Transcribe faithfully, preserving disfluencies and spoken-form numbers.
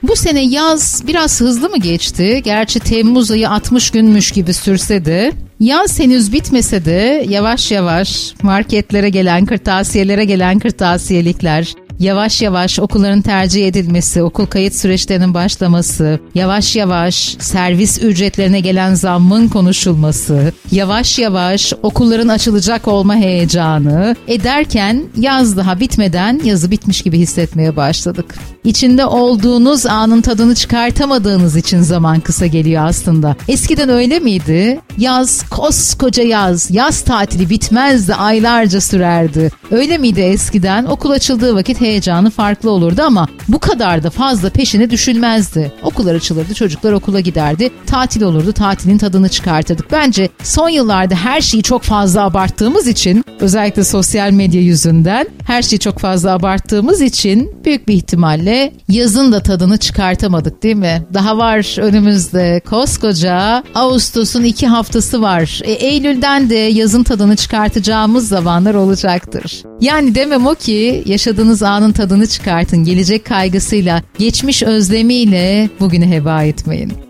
Bu sene yaz biraz hızlı mı geçti? Gerçi Temmuz ayı altmış günmüş gibi sürse de. Yaz henüz bitmese de yavaş yavaş marketlere gelen, kırtasiyelere gelen kırtasiyelikler, yavaş yavaş okulların tercih edilmesi, okul kayıt süreçlerinin başlaması, yavaş yavaş servis ücretlerine gelen zammın konuşulması, yavaş yavaş okulların açılacak olma heyecanı ederken yaz daha bitmeden yazı bitmiş gibi hissetmeye başladık. İçinde olduğunuz anın tadını çıkartamadığınız için zaman kısa geliyor aslında. Eskiden öyle miydi? Yaz, koskoca yaz, yaz tatili bitmezdi, aylarca sürerdi. Öyle miydi eskiden? Okul açıldığı vakit heyecanı farklı olurdu ama bu kadar da fazla peşine düşülmezdi. Okullar açılırdı, çocuklar okula giderdi, tatil olurdu, tatilin tadını çıkartırdık. Bence son yıllarda her şeyi çok fazla abarttığımız için, özellikle sosyal medya yüzünden her şeyi çok fazla abarttığımız için büyük bir ihtimalle yazın da tadını çıkartamadık, değil mi? Daha var önümüzde koskoca Ağustos'un iki haftası var. E, Eylül'den de yazın tadını çıkartacağımız zamanlar olacaktır. Yani demem o ki yaşadığınız anın tadını çıkartın. Gelecek kaygısıyla, geçmiş özlemiyle bugünü heba etmeyin.